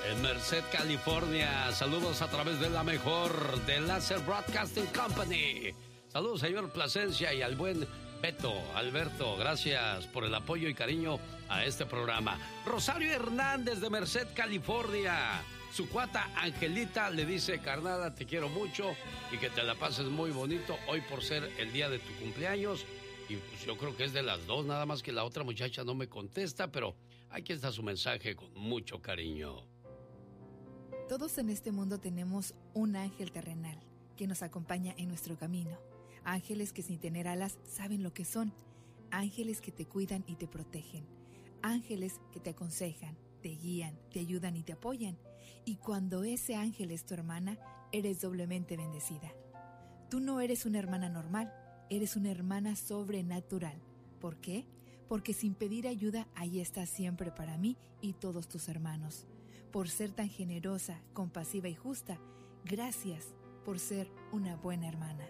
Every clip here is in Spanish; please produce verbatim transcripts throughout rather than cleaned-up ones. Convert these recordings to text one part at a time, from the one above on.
En Merced, California. Saludos a través de la mejor, de Láser Broadcasting Company. Saludos, señor Plasencia, y al buen Beto, Alberto. Gracias por el apoyo y cariño a este programa. Rosario Hernández de Merced, California. Su cuata Angelita le dice: carnada, te quiero mucho y que te la pases muy bonito hoy por ser el día de tu cumpleaños. Y pues yo creo que es de las dos, nada más que la otra muchacha no me contesta, pero aquí está su mensaje con mucho cariño. Todos en este mundo tenemos un ángel terrenal que nos acompaña en nuestro camino. Ángeles que sin tener alas saben lo que son. Ángeles que te cuidan y te protegen. Ángeles que te aconsejan, te guían, te ayudan y te apoyan. Y cuando ese ángel es tu hermana, eres doblemente bendecida. Tú no eres una hermana normal, eres una hermana sobrenatural. ¿Por qué? Porque sin pedir ayuda, ahí estás siempre para mí y todos tus hermanos. Por ser tan generosa, compasiva y justa, gracias por ser una buena hermana.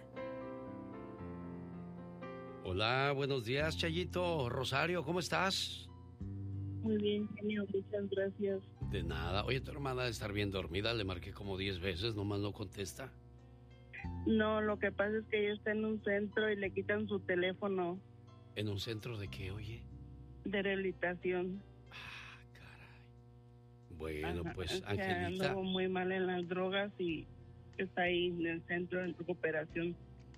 Hola, buenos días, Chayito. Rosario, ¿cómo estás? Muy bien, genio, muchas gracias. De nada. Oye, tu hermana debe estar bien dormida, le marqué como diez veces, nomás no contesta. No, lo que pasa es que ella está en un centro y le quitan su teléfono. ¿En un centro de qué, oye? De rehabilitación. Ah, caray. Bueno, Ajá, pues, Angelita... Anduvo muy mal en las drogas y está ahí en el centro de recuperación.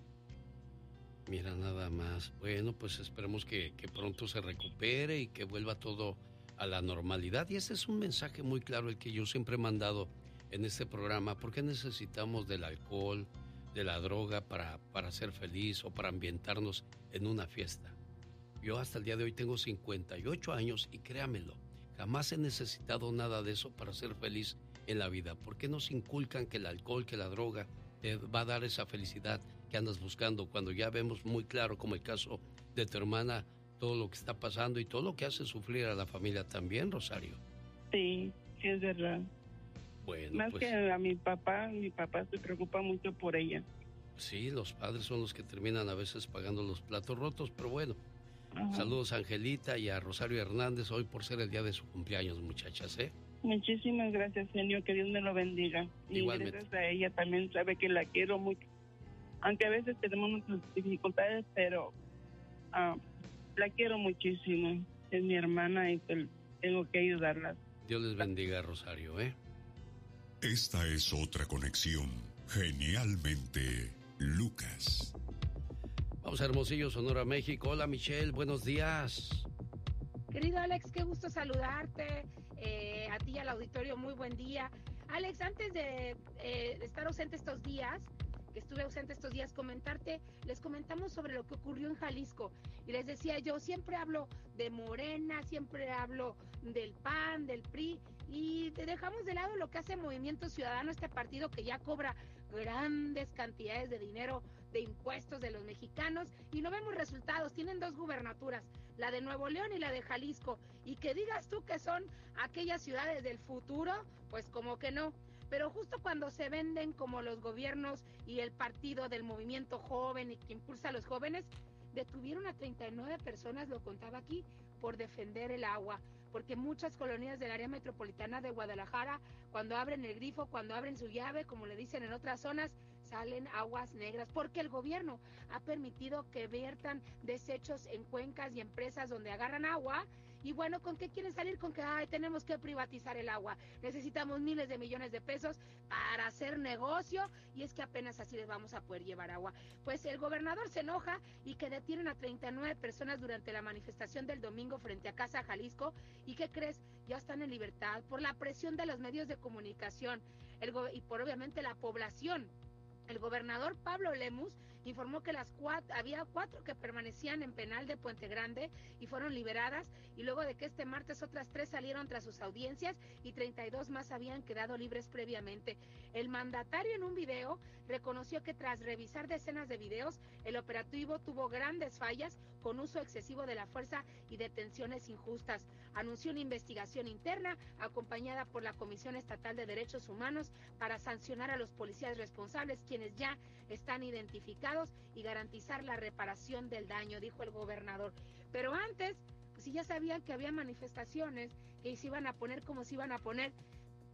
Mira, nada más. Bueno, pues esperemos que, que pronto se recupere y que vuelva todo a la normalidad. Y ese es un mensaje muy claro, el que yo siempre he mandado en este programa. ¿Por qué necesitamos del alcohol, de la droga para, para ser feliz o para ambientarnos en una fiesta? Yo hasta el día de hoy tengo cincuenta y ocho años y créamelo, jamás he necesitado nada de eso para ser feliz en la vida. ¿Por qué nos inculcan que el alcohol, que la droga te va a dar esa felicidad que andas buscando, cuando ya vemos muy claro, como el caso de tu hermana, todo lo que está pasando y todo lo que hace sufrir a la familia también, Rosario? Sí, sí es verdad. Bueno, Más pues, que a mi papá, mi papá se preocupa mucho por ella. Sí, los padres son los que terminan a veces pagando los platos rotos, pero bueno. Ajá. Saludos a Angelita y a Rosario Hernández hoy por ser el día de su cumpleaños, muchachas, ¿eh? Muchísimas gracias, genio, que Dios me lo bendiga. Igualmente. Y gracias a ella también, sabe que la quiero mucho. Aunque a veces tenemos nuestras dificultades, pero uh, la quiero muchísimo. Es mi hermana y tengo que ayudarla. Dios les bendiga, Rosario, ¿eh? Esta es otra conexión. Genialmente, Lucas. Vamos a Hermosillo, Sonora, México. Hola, Michelle, buenos días. Querido Alex, qué gusto saludarte. Eh, a ti y al auditorio, muy buen día. Alex, antes de, eh, de estar ausente estos días, que estuve ausente estos días, comentarte, les comentamos sobre lo que ocurrió en Jalisco. Y les decía yo, siempre hablo de Morena, siempre hablo del P A N, del P R I, y dejamos de lado lo que hace Movimiento Ciudadano, este partido que ya cobra grandes cantidades de dinero de impuestos de los mexicanos, y no vemos resultados. Tienen dos gubernaturas, la de Nuevo León y la de Jalisco, y que digas tú que son aquellas ciudades del futuro, pues como que no. Pero justo cuando se venden como los gobiernos y el partido del movimiento joven y que impulsa a los jóvenes, detuvieron a treinta y nueve personas, lo contaba aquí, por defender el agua, porque muchas colonias del área metropolitana de Guadalajara, cuando abren el grifo, cuando abren su llave, como le dicen en otras zonas, salen aguas negras, porque el gobierno ha permitido que viertan desechos en cuencas y empresas donde agarran agua. Y bueno, ¿con qué quieren salir? Con que ay, tenemos que privatizar el agua, necesitamos miles de millones de pesos para hacer negocio, y es que apenas así les vamos a poder llevar agua. Pues el gobernador se enoja y que detienen a treinta y nueve personas durante la manifestación del domingo frente a Casa Jalisco. ¿Y qué crees? Ya están en libertad por la presión de los medios de comunicación el go- y por obviamente la población. El gobernador Pablo Lemus informó que las cuatro, había cuatro que permanecían en penal de Puente Grande y fueron liberadas, y luego de que este martes otras tres salieron tras sus audiencias y treinta y dos más habían quedado libres previamente. El mandatario en un video reconoció que tras revisar decenas de videos, el operativo tuvo grandes fallas con uso excesivo de la fuerza y detenciones injustas. Anunció una investigación interna acompañada por la Comisión Estatal de Derechos Humanos para sancionar a los policías responsables, quienes ya están identificados, y garantizar la reparación del daño, dijo el gobernador. Pero antes, pues si ya sabían que había manifestaciones, que se iban a poner como se iban a poner,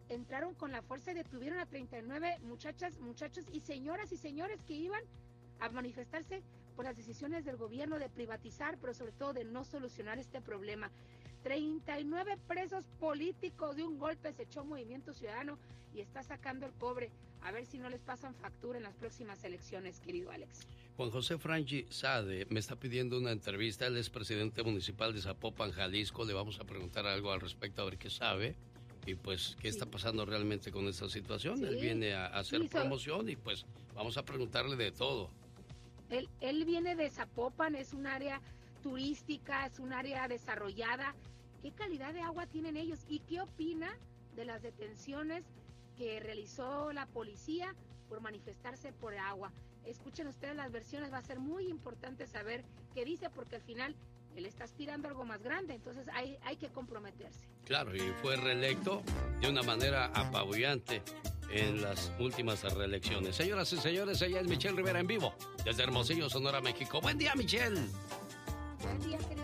entraron con la fuerza y detuvieron a treinta y nueve muchachas, muchachos y señoras y señores que iban a manifestarse por las decisiones del gobierno de privatizar, pero sobre todo de no solucionar este problema. treinta y nueve presos políticos, de un golpe se echó Movimiento Ciudadano y está sacando el cobre. A ver si no les pasan factura en las próximas elecciones, querido Alex. Juan José Franchi Sade me está pidiendo una entrevista. Él es presidente municipal de Zapopan, Jalisco. Le vamos a preguntar algo al respecto, a ver qué sabe. Y pues, ¿qué sí. está pasando realmente con esta situación? Sí. Él viene a, a hacer sí, promoción y pues vamos a preguntarle de todo. Él, él viene de Zapopan, es un área turística, es un área desarrollada. ¿Qué calidad de agua tienen ellos? ¿Y qué opina de las detenciones que realizó la policía por manifestarse por agua? Escuchen ustedes las versiones, va a ser muy importante saber qué dice, porque al final él está aspirando a algo más grande, entonces hay, hay que comprometerse. Claro, y fue reelecto de una manera apabullante en las últimas reelecciones. Señoras y señores, ella es Michelle Rivera en vivo, desde Hermosillo, Sonora, México. Buen día, Michelle. Buen día, querido.